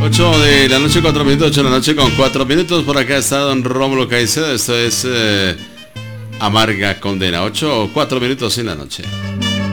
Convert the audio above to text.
8 de la noche, 4 minutos, 8 de la noche con 4 minutos. Por acá está don Rómulo Caicedo. Esto es Amarga Condena. 8 o 4 minutos en la noche.